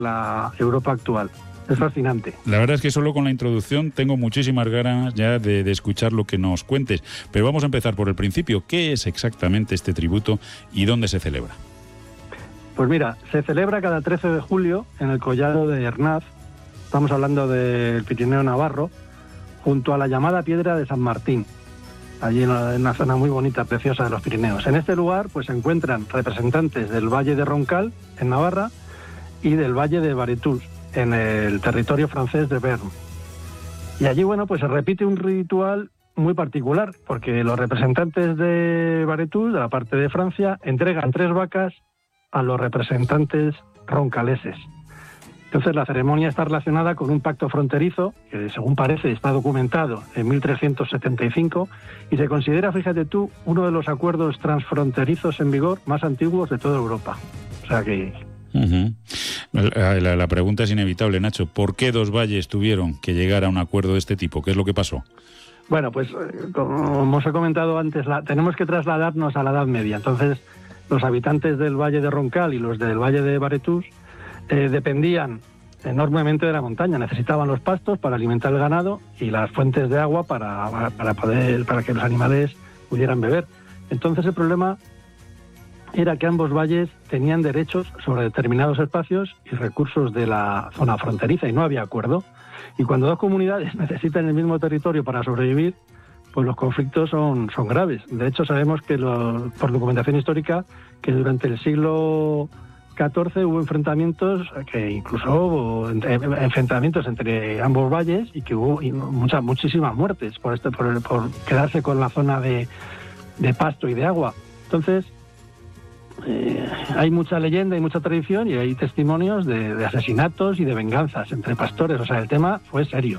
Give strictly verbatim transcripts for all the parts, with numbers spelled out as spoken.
la Europa actual. Es fascinante. La verdad es que solo con la introducción tengo muchísimas ganas ya de, de escuchar lo que nos cuentes. Pero vamos a empezar por el principio. ¿Qué es exactamente este tributo y dónde se celebra? Pues mira, se celebra cada trece de julio en el collado de Hernaz. Estamos hablando del Pirineo Navarro, junto a la llamada Piedra de San Martín, allí en una, en una zona muy bonita, preciosa de los Pirineos. En este lugar pues se encuentran representantes del Valle de Roncal, en Navarra, y del Valle de Baretous, en el territorio francés de Béarn. Y allí, bueno, pues se repite un ritual muy particular, porque los representantes de Baretous, de la parte de Francia, entregan tres vacas a los representantes roncaleses. Entonces la ceremonia está relacionada con un pacto fronterizo, que según parece está documentado en mil trescientos setenta y cinco, y se considera, fíjate tú, uno de los acuerdos transfronterizos en vigor más antiguos de toda Europa. O sea que... Uh-huh. La, la, la pregunta es inevitable, Nacho. ¿Por qué dos valles tuvieron que llegar a un acuerdo de este tipo? ¿Qué es lo que pasó? Bueno, pues como os he comentado antes, la, tenemos que trasladarnos a la Edad Media. Entonces, los habitantes del Valle de Roncal y los del Valle de Baretous eh, dependían enormemente de la montaña. Necesitaban los pastos para alimentar el ganado y las fuentes de agua para, para, poder, para que los animales pudieran beber. Entonces, el problema era que ambos valles tenían derechos sobre determinados espacios y recursos de la zona fronteriza y no había acuerdo. Y cuando dos comunidades necesitan el mismo territorio para sobrevivir, pues los conflictos son, son graves. De hecho, sabemos que lo, por documentación histórica que durante el siglo catorce hubo enfrentamientos, que incluso hubo enfrentamientos entre ambos valles y que hubo muchas, muchísimas muertes por, este, por, por quedarse con la zona de, de pasto y de agua. Entonces, Eh, hay mucha leyenda y mucha tradición y hay testimonios de, de asesinatos y de venganzas entre pastores. O sea, el tema fue serio.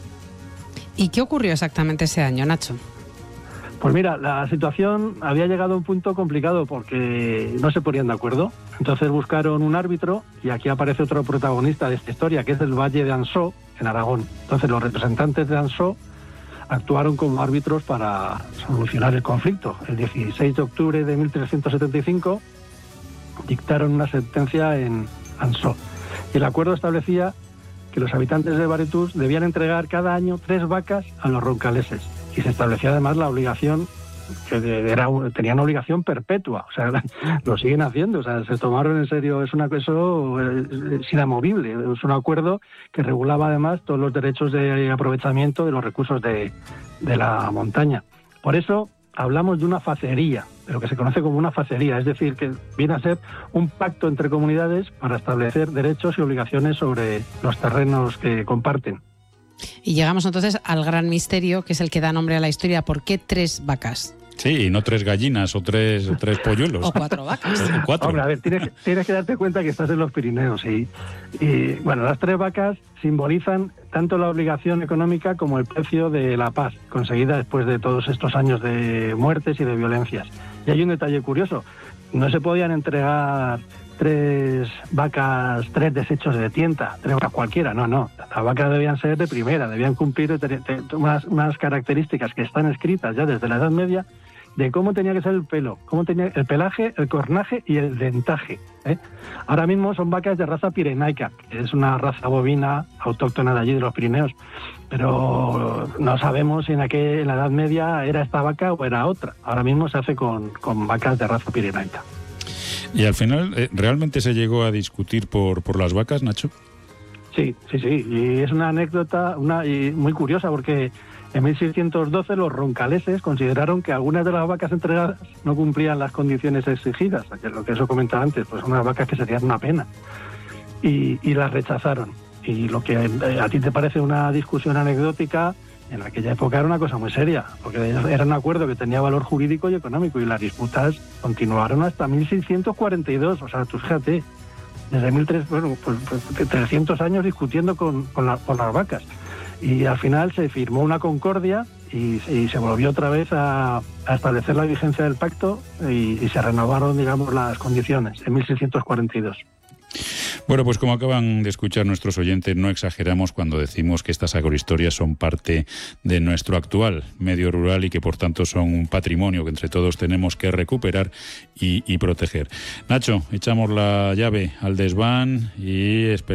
¿Y qué ocurrió exactamente ese año, Nacho? Pues mira, la situación había llegado a un punto complicado porque no se ponían de acuerdo. Entonces buscaron un árbitro y aquí aparece otro protagonista de esta historia, que es el Valle de Ansó, en Aragón. Entonces los representantes de Ansó actuaron como árbitros para solucionar el conflicto. El dieciséis de octubre de mil trescientos setenta y cinco dictaron una sentencia en Ansó. Y el acuerdo establecía que los habitantes de Baretous debían entregar cada año tres vacas a los roncaleses. Y se establecía además la obligación, que era, tenían una obligación perpetua. O sea, lo siguen haciendo. O sea, se tomaron en serio. Es una cosa es inamovible. Es un acuerdo que regulaba además todos los derechos de aprovechamiento de los recursos de, de la montaña. Por eso hablamos de una facería, de lo que se conoce como una facería. Es decir, que viene a ser un pacto entre comunidades para establecer derechos y obligaciones sobre los terrenos que comparten. Y llegamos entonces al gran misterio, que es el que da nombre a la historia. ¿Por qué tres vacas? Sí, y no tres gallinas o tres, o tres polluelos. O cuatro vacas. O cuatro. Hombre, a ver, tienes, tienes que darte cuenta que estás en los Pirineos. Y, y, bueno, las tres vacas simbolizan tanto la obligación económica como el precio de la paz, conseguida después de todos estos años de muertes y de violencias. Y hay un detalle curioso. No se podían entregar tres vacas, tres desechos de tienta, tres vacas cualquiera, no, no. Las vacas debían ser de primera, debían cumplir unas, unas características que están escritas ya desde la Edad Media de cómo tenía que ser el pelo, cómo tenía el pelaje, el cornaje y el dentaje, ¿eh? Ahora mismo son vacas de raza pirenaica, que es una raza bovina autóctona de allí de los Pirineos, pero no sabemos si en, aquel, en la Edad Media era esta vaca o era otra. Ahora mismo se hace con, con vacas de raza pirenaica. Y al final, ¿realmente se llegó a discutir por, por las vacas, Nacho? Sí, sí, sí. Y es una anécdota una, y muy curiosa porque en mil seiscientos doce los roncaleses consideraron que algunas de las vacas entregadas no cumplían las condiciones exigidas, que es lo que eso comentaba antes, pues unas vacas que serían una pena. Y, y las rechazaron. Y lo que a ti te parece una discusión anecdótica, en aquella época era una cosa muy seria, porque era un acuerdo que tenía valor jurídico y económico, y las disputas continuaron hasta mil seiscientos cuarenta y dos, o sea, tú fíjate, desde mil trescientos, bueno, pues, pues trescientos años discutiendo con, con, la, con las vacas. Y al final se firmó una concordia y, y se volvió otra vez a, a establecer la vigencia del pacto y, y se renovaron, digamos, las condiciones en mil seiscientos cuarenta y dos. Bueno, pues como acaban de escuchar nuestros oyentes, no exageramos cuando decimos que estas agrohistorias son parte de nuestro actual medio rural y que por tanto son un patrimonio que entre todos tenemos que recuperar y, y proteger. Nacho, echamos la llave al desván y esperamos